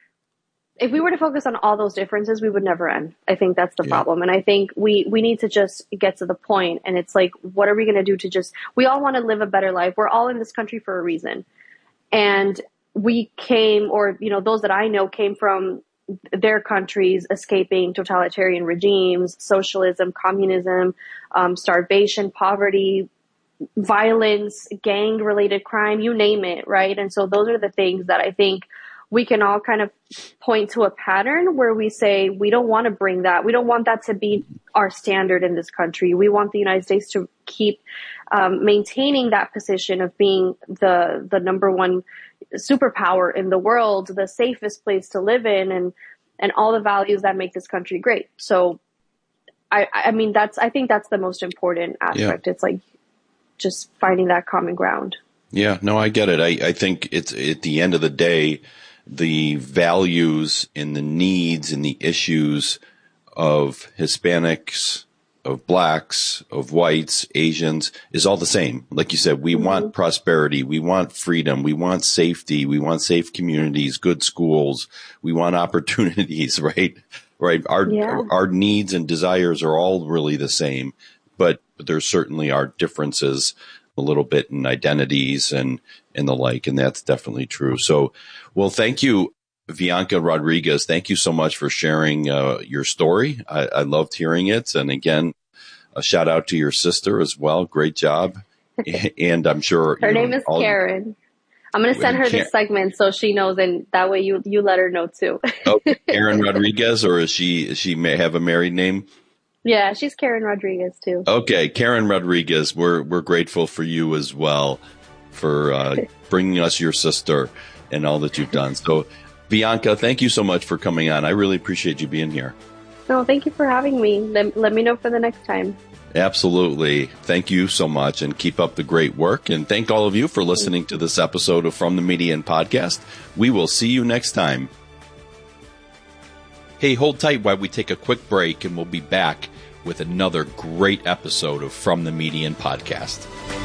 if we were to focus on all those differences, we would never end. I think that's the yeah. problem. And I think we, we need to just get to the point. And it's like, what are we going to do to just, we all want to live a better life. We're all in this country for a reason. And we came, or, you know, those that I know came from their countries escaping totalitarian regimes, socialism, communism, um, starvation, poverty, violence, gang-related crime, you name it, right? And so those are the things that I think we can all kind of point to a pattern where we say, we don't want to bring that. We don't want that to be our standard in this country. We want the United States to keep um, maintaining that position of being the the number one superpower in the world, the safest place to live in, and and all the values that make this country great. So, I I mean, that's I think that's the most important aspect. Yeah. It's like just finding that common ground. Yeah, no, I get it. I, I think it's at the end of the day, the values and the needs and the issues of Hispanics, of blacks, of whites, Asians is all the same. Like you said, we mm-hmm. want prosperity. We want freedom. We want safety. We want safe communities, good schools. We want opportunities, right? Right. Our, yeah. our needs and desires are all really the same, but, but there certainly are differences a little bit in identities and, and the like. And that's definitely true. So, well, thank you, Bianca Rodriguez. Thank you so much for sharing uh, your story. I, I loved hearing it. And again, a shout out to your sister as well. Great job. And I'm sure her name know, is Karen. I'm going to send her Karen. this segment so she knows, and that way you, you let her know too. Okay. Karen Rodriguez, or is she, is she may have a married name? Yeah, she's Karen Rodriguez too. Okay, Karen Rodriguez, we're we're grateful for you as well for uh, bringing us your sister and all that you've done. So, Bianca, thank you so much for coming on. I really appreciate you being here. No, thank you for having me. Let, let me know for the next time. Absolutely. Thank you so much, and keep up the great work. And thank all of you for listening to this episode of From the Median Podcast. We will see you next time. Hey, hold tight while we take a quick break, and we'll be back with another great episode of From the Median Podcast.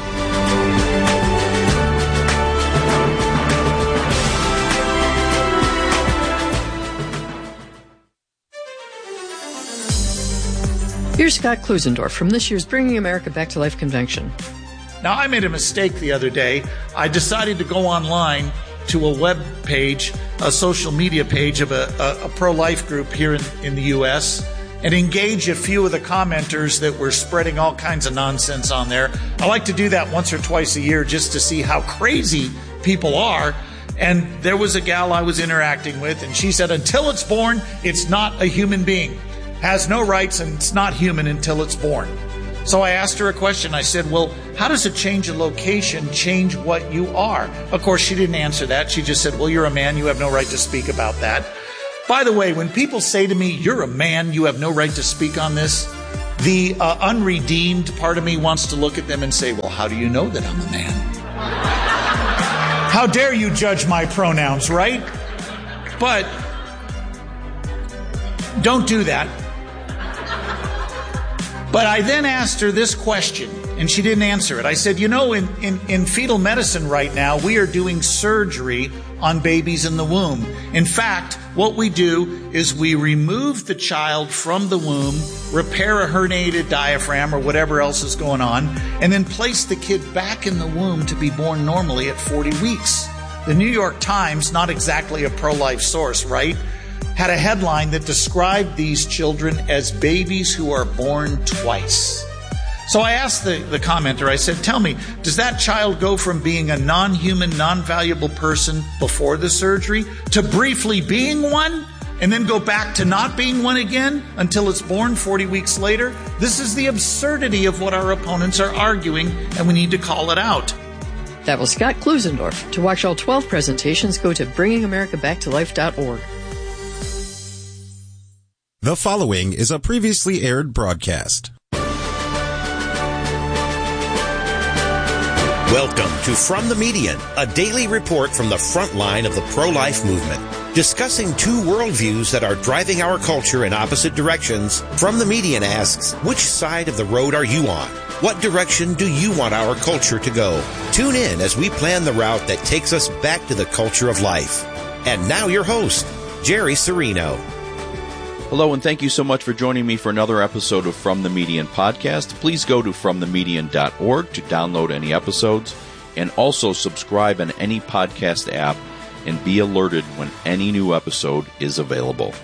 Here's Scott Klusendorf from this year's Bringing America Back to Life convention. Now, I made a mistake the other day. I decided to go online to a web page, a social media page of a, a, a pro-life group here in, in the U S, and engage a few of the commenters that were spreading all kinds of nonsense on there. I like to do that once or twice a year just to see how crazy people are. And there was a gal I was interacting with, and she said, until it's born, it's not a human being. Has no rights, and it's not human until it's born. So I asked her a question. I said, well, how does a change of location change what you are? Of course, she didn't answer that. She just said, well, you're a man. You have no right to speak about that. By the way, when people say to me, you're a man, you have no right to speak on this, the uh, unredeemed part of me wants to look at them and say, well, how do you know that I'm a man? How dare you judge my pronouns, right? But don't do that. But I then asked her this question, and she didn't answer it. I said, you know, in, in, in fetal medicine right now, we are doing surgery on babies in the womb. In fact, what we do is we remove the child from the womb, repair a herniated diaphragm or whatever else is going on, and then place the kid back in the womb to be born normally at forty weeks. The New York Times, not exactly a pro-life source, right, had a headline that described these children as babies who are born twice. So I asked the, the commenter, I said, tell me, does that child go from being a non-human, non-valuable person before the surgery to briefly being one and then go back to not being one again until it's born forty weeks later? This is the absurdity of what our opponents are arguing, and we need to call it out. That was Scott Klusendorf. To watch all twelve presentations, go to bringing america back to life dot org. The following is a previously aired broadcast. Welcome to From the Median, a daily report from the front line of the pro-life movement. Discussing two worldviews that are driving our culture in opposite directions, From the Median asks, which side of the road are you on? What direction do you want our culture to go? Tune in as we plan the route that takes us back to the culture of life. And now your host, Jerry Serino. Hello, and thank you so much for joining me for another episode of From the Median podcast. Please go to from the median dot org to download any episodes, and also subscribe on any podcast app and be alerted when any new episode is available.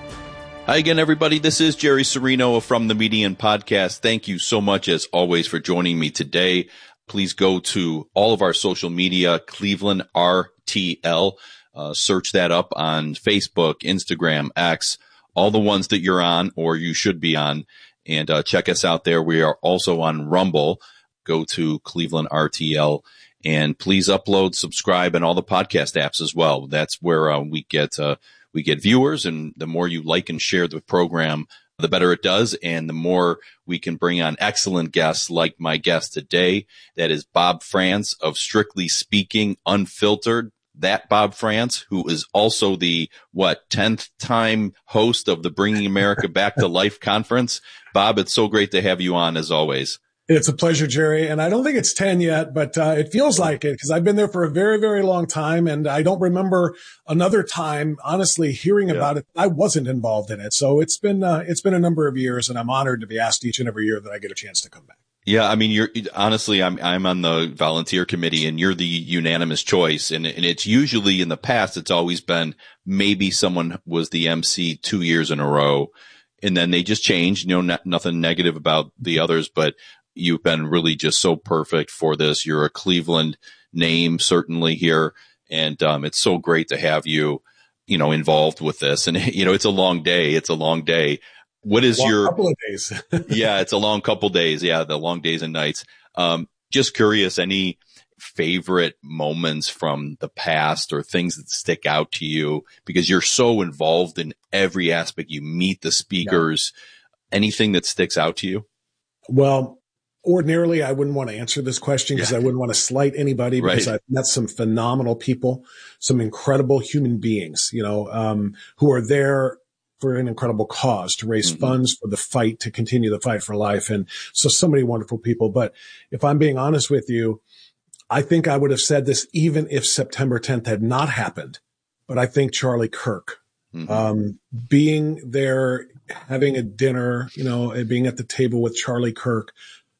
Hi again, everybody. This is Jerry Serino of From the Median podcast. Thank you so much, as always, for joining me today. Please go to all of our social media, Cleveland R T L. Uh, search that up on Facebook, Instagram, X, all the ones that you're on or you should be on, and uh, check us out there. We are also on Rumble. Go to Cleveland R T L, and please upload, subscribe, and all the podcast apps as well. That's where uh, we get uh, we get viewers, and the more you like and share the program, the better it does, and the more we can bring on excellent guests like my guest today. That is Bob Frantz of Strictly Speaking Unfiltered. That Bob Frantz, who is also the, what, tenth time host of the Bringing America Back to Life conference. Bob, it's so great to have you on, as always. It's a pleasure, Jerry. And I don't think it's ten yet, but uh, it feels like it because I've been there for a very, very long time. And I don't remember another time, honestly, hearing yeah. about it. I wasn't involved in it. So it's been uh, it's been a number of years, and I'm honored to be asked each and every year that I get a chance to come back. Yeah, I mean, you're honestly, I'm I'm on the volunteer committee, and you're the unanimous choice. And, and it's usually in the past, it's always been maybe someone was the M C two years in a row, and then they just changed. You know, not, nothing negative about the others, but you've been really just so perfect for this. You're a Cleveland name, certainly here, and um, it's so great to have you, you know, involved with this. And you know, it's a long day. It's a long day. What is long your couple of days? Yeah, it's a long couple days. Yeah, the long days and nights. Um, just curious, any favorite moments from the past or things that stick out to you because you're so involved in every aspect. You meet the speakers. Yeah. Anything that sticks out to you? Well, ordinarily, I wouldn't want to answer this question because yeah. I wouldn't want to slight anybody because right. I've met some phenomenal people, some incredible human beings, you know, um, who are there for an incredible cause to raise mm-hmm. funds for the fight, to continue the fight for life. And so, so many wonderful people. But if I'm being honest with you, I think I would have said this even if September tenth had not happened. But I think Charlie Kirk, mm-hmm. um, being there, having a dinner, you know, being at the table with Charlie Kirk,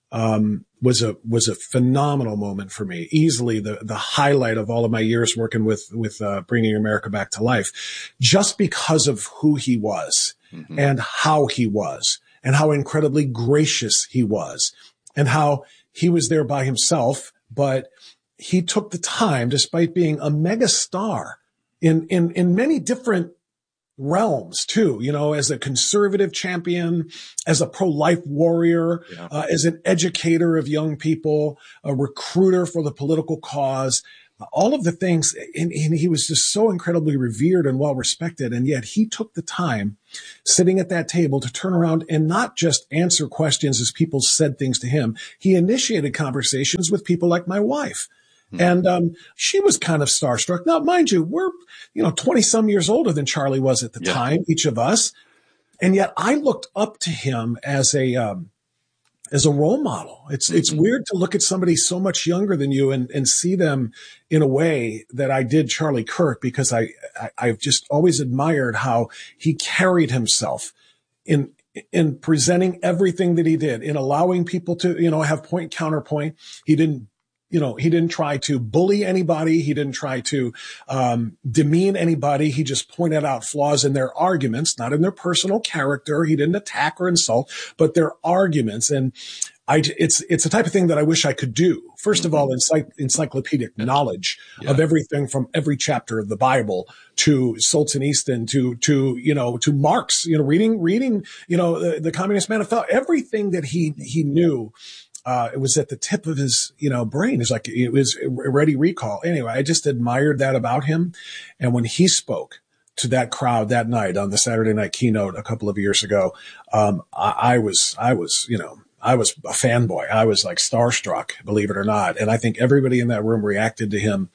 um, was a, was a phenomenal moment for me. Easily the, the highlight of all of my years working with, with, uh, Bringing America Back to Life, just because of who he was mm-hmm. and how he was and how incredibly gracious he was and how he was there by himself, but he took the time, despite being a mega star in, in, in many different realms too, you know, as a conservative champion, as a pro-life warrior, yeah. uh, as an educator of young people, a recruiter for the political cause, all of the things. And, and he was just so incredibly revered and well respected. And yet he took the time sitting at that table to turn around and not just answer questions as people said things to him. He initiated conversations with people like my wife. And, um, she was kind of starstruck. Now, mind you, we're, you know, twenty some years older than Charlie was at the yeah. time, each of us. And yet I looked up to him as a, um, as a role model. It's, mm-hmm. it's weird to look at somebody so much younger than you and, and see them in a way that I did Charlie Kirk, because I, I, I've just always admired how he carried himself in, in presenting everything that he did, in allowing people to, you know, have point counterpoint. He didn't, You know, he didn't try to bully anybody. He didn't try to um, demean anybody. He just pointed out flaws in their arguments, not in their personal character. He didn't attack or insult, but their arguments. And I, it's, it's a type of thing that I wish I could do. First of all, encycl- encyclopedic yeah. knowledge yeah. of everything from every chapter of the Bible to Solzhenitsyn to, to, you know, to Marx, you know, reading, reading, you know, the, the Communist Manifesto, everything that he, he knew. Uh, it was at the tip of his, you know, brain. It's like, it was a ready recall. Anyway, I just admired that about him. And when he spoke to that crowd that night on the Saturday night keynote a couple of years ago, um, I, I was, I was, you know, I was a fanboy. I was like starstruck, believe it or not. And I think everybody in that room reacted to him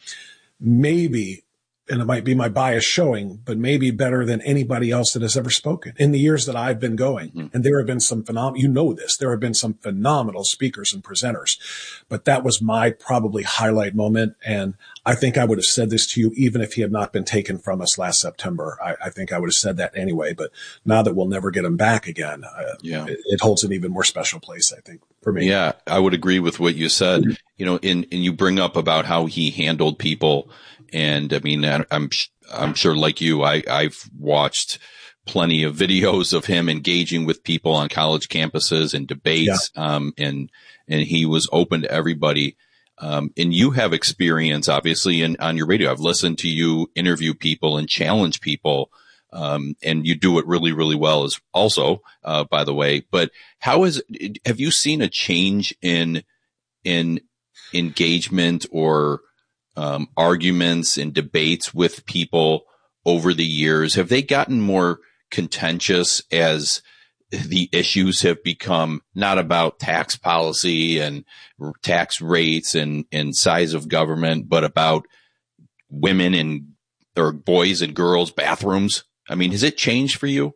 maybe, and it might be my bias showing, but maybe better than anybody else that has ever spoken in the years that I've been going. Mm-hmm. And there have been some phenomenal, you know this, there have been some phenomenal speakers and presenters, but that was my probably highlight moment. And I think I would have said this to you even if he had not been taken from us last September. I, I think I would have said that anyway, but now that we'll never get him back again, uh, yeah. it, it holds an even more special place, I think, for me. Yeah, I would agree with what you said. Mm-hmm. You know, in, and you bring up about how he handled people. And I mean, I'm, I'm sure like you, I, I've watched plenty of videos of him engaging with people on college campuses and debates. Yeah. Um, and, and he was open to everybody. Um, and you have experience obviously in, on your radio. I've listened to you interview people and challenge people. Um, and you do it really, really well as also, uh, by the way, but how is, have you seen a change in, in engagement or, Um, arguments and debates with people over the years? Have they gotten more contentious as the issues have become not about tax policy and tax rates and, and size of government, but about women and or boys and girls bathrooms? I mean, has it changed for you?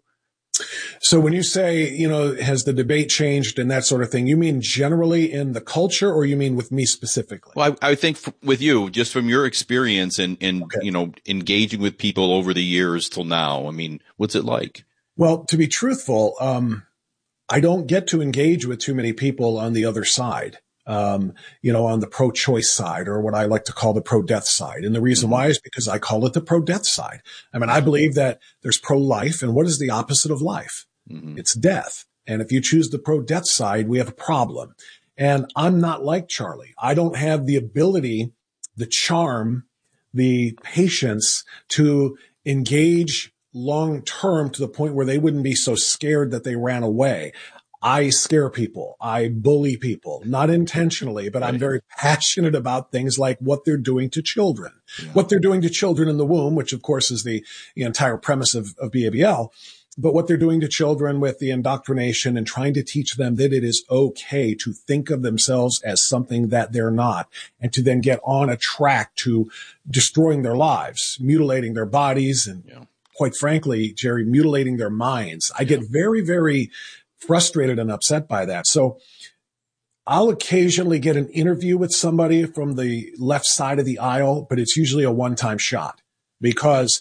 So when you say, you know, has the debate changed and that sort of thing, you mean generally in the culture, or you mean with me specifically? Well, I, I think f- with you, just from your experience and, and okay. you know, engaging with people over the years till now, I mean, what's it like? Well, to be truthful, um, I don't get to engage with too many people on the other side. Um, you know, on the pro-choice side, or what I like to call the pro-death side. And the reason mm-hmm. why is because I call it the pro-death side. I mean, I believe that there's pro-life, and what is the opposite of life? Mm-hmm. It's death. And if you choose the pro-death side, we have a problem. And I'm not like Charlie. I don't have the ability, the charm, the patience to engage long-term to the point where they wouldn't be so scared that they ran away. I scare people. I bully people, not intentionally, but right. I'm very passionate about things like what they're doing to children, yeah. what they're doing to children in the womb, which of course is the, the entire premise of, of B A B L, but what they're doing to children with the indoctrination and trying to teach them that it is okay to think of themselves as something that they're not, and to then get on a track to destroying their lives, mutilating their bodies, and yeah. quite frankly, Jerry, mutilating their minds. I get very, very frustrated and upset by that. So I'll occasionally get an interview with somebody from the left side of the aisle, but it's usually a one-time shot because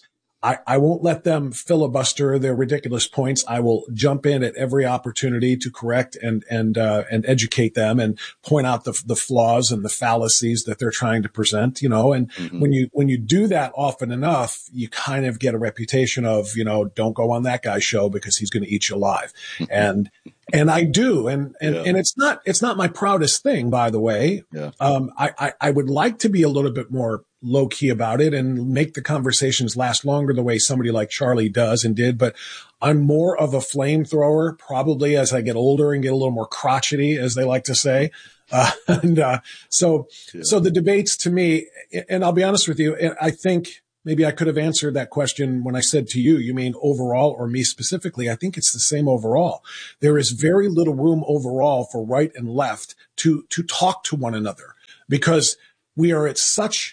I, I won't let them filibuster their ridiculous points. I will jump in at every opportunity to correct and, and, uh, and educate them and point out the, the flaws and the fallacies that they're trying to present, you know, and mm-hmm. when you, when you do that often enough, you kind of get a reputation of, you know, don't go on that guy's show because he's going to eat you alive. and, and I do. And, and, yeah. and it's not, it's not my proudest thing, by the way. Yeah. Um, I, I, I would like to be a little bit more low key about it and make the conversations last longer the way somebody like Charlie does and did. But I'm more of a flamethrower probably as I get older and get a little more crotchety, as they like to say. Uh, and, uh, so, yeah. so the debates to me, and I'll be honest with you, I think maybe I could have answered that question when I said to you, you mean overall or me specifically? I think it's the same overall. There is very little room overall for right and left to, to talk to one another because we are at such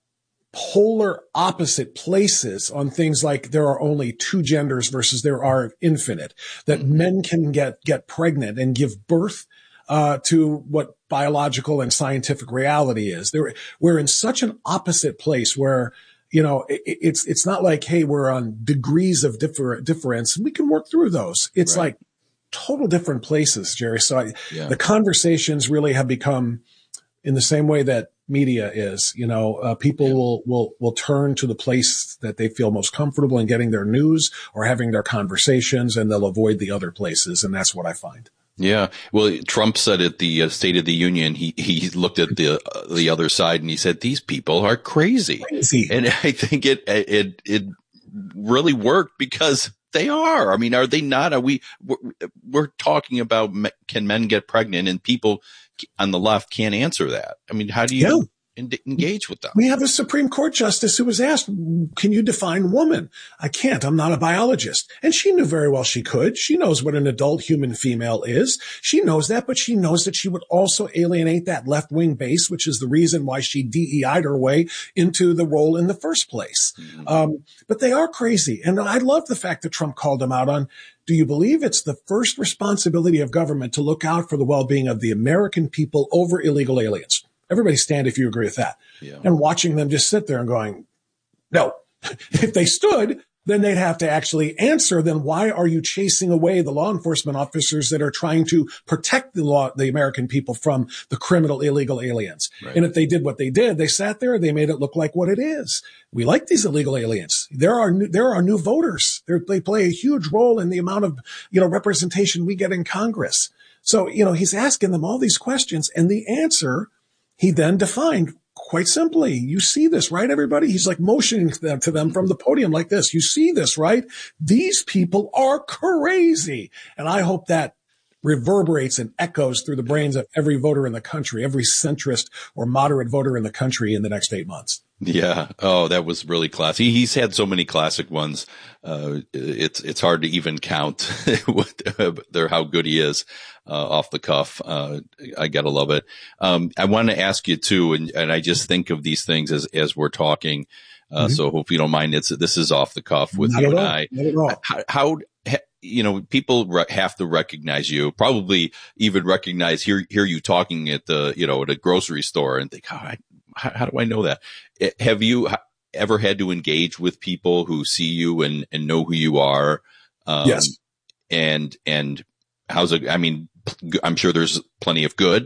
polar opposite places on things like there are only two genders versus there are infinite, that mm-hmm. men can get, get pregnant and give birth, uh, to what biological and scientific reality is. There, we're in such an opposite place where, you know, it, it's, it's not like, hey, we're on degrees of differ, difference and we can work through those. It's right. like total different places, Jerry. So I, yeah. the conversations really have become in the same way that media is, you know, uh, people yeah. will, will, will turn to the place that they feel most comfortable in getting their news or having their conversations, and they'll avoid the other places. And that's what I find. Yeah. Well, Trump said at the uh, State of the Union, he, he looked at the, uh, the other side and he said, these people are crazy. crazy. And I think it, it, it really worked because they are. I mean, are they not? Are we, we're, we're talking about can men get pregnant, and people on the left can't answer that. I mean, how do you yeah. en- engage with them? We have a Supreme Court justice who was asked, can you define woman? I can't. I'm not a biologist. And she knew very well she could. She knows what an adult human female is. She knows that, but she knows that she would also alienate that left-wing base, which is the reason why she D E I'd her way into the role in the first place. Mm-hmm. Um, but they are crazy. And I love the fact that Trump called them out on, do you believe it's the first responsibility of government to look out for the well-being of the American people over illegal aliens? Everybody stand if you agree with that. Yeah. And watching them just sit there and going, no. If they stood, then they'd have to actually answer, then why are you chasing away the law enforcement officers that are trying to protect the law, the American people from the criminal illegal aliens? Right. And if they did what they did, they sat there, they made it look like what it is. We like these illegal aliens. There are new, there are new voters. They're, they play a huge role in the amount of, you know, representation we get in Congress. So, you know, he's asking them all these questions, and the answer he then defined quite simply. You see this, right, everybody? He's like motioning to them, to them from the podium like this. You see this, right? These people are crazy. And I hope that reverberates and echoes through the brains of every voter in the country, every centrist or moderate voter in the country in the next eight months. Yeah. Oh, that was really classy. He's had so many classic ones. Uh, it's, it's hard to even count what, uh, how good he is, uh, off the cuff. Uh, I gotta love it. Um, I want to ask you too, and, and I just think of these things as, as we're talking. Uh, mm-hmm. so hope you don't mind. It's, this is off the cuff with Not you and all. I. Not at all. How, how, you know, people re- have to recognize you, probably even recognize, hear, hear you talking at the, you know, at a grocery store and think, oh, I, how, how do I know that? Have you ever had to engage with people who see you and, and know who you are? Um, yes. And, and how's it? I mean, I'm sure there's plenty of good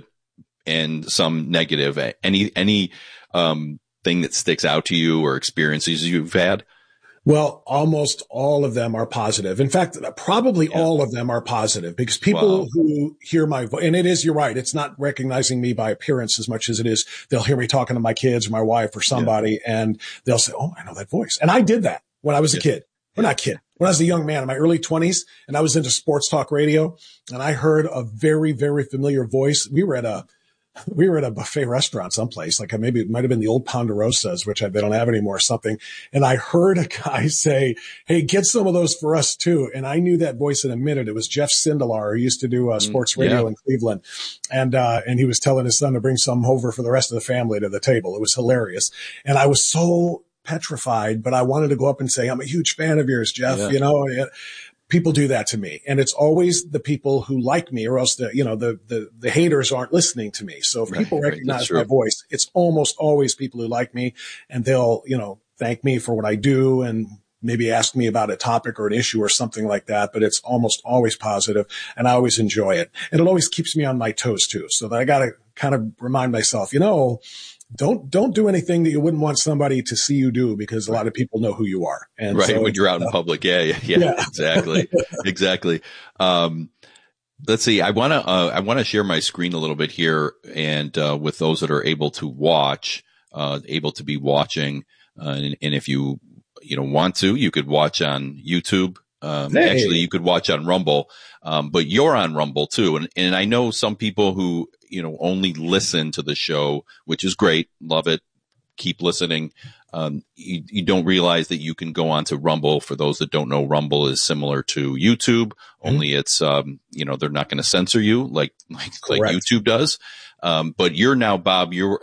and some negative. Any, any, um, thing that sticks out to you or experiences you've had? Well, almost all of them are positive. In fact, probably yeah. all of them are positive, because people wow. who hear my voice, and it is, you're right, it's not recognizing me by appearance as much as it is, they'll hear me talking to my kids or my wife or somebody, yeah. and they'll say, oh, I know that voice. And I did that when I was yeah. a kid. Well, not kid. When I was a young man in my early twenties, and I was into sports talk radio, and I heard a very, very familiar voice. We were at a We were at a buffet restaurant someplace, like maybe it might have been the old Ponderosa's, which I, they don't have anymore or something. And I heard a guy say, hey, get some of those for us too. And I knew that voice in a minute. It was Jeff Sindelar, who used to do uh, sports radio yeah. in Cleveland. And, uh, and he was telling his son to bring some over for the rest of the family to the table. It was hilarious. And I was so petrified, but I wanted to go up and say, I'm a huge fan of yours, Jeff, yeah. you know. People do that to me, and it's always the people who like me, or else the, you know, the, the, the haters aren't listening to me. So if right, people recognize right, my voice, it's almost always people who like me, and they'll, you know, thank me for what I do and maybe ask me about a topic or an issue or something like that, but it's almost always positive, and I always enjoy it. And it always keeps me on my toes too. So that I got to kind of remind myself, you know, don't, don't do anything that you wouldn't want somebody to see you do, because a lot of people know who you are. And right. So, when you're out uh, in public. Yeah. Yeah. yeah, yeah. Exactly. exactly. Um, let's see. I want to, uh, I want to share my screen a little bit here, and, uh, with those that are able to watch, uh, able to be watching, uh, and, and if you, you know, want to, you could watch on YouTube. Um, hey. Actually, you could watch on Rumble, um, but you're on Rumble too. And, and I know some people who, you know, only listen to the show, which is great. Love it. Keep listening. Um, you, you don't realize that you can go on to Rumble. For those that don't know, Rumble is similar to YouTube, mm-hmm. only it's, um, you know, they're not going to censor you like, like, like YouTube does. Um, but you're now, Bob, you're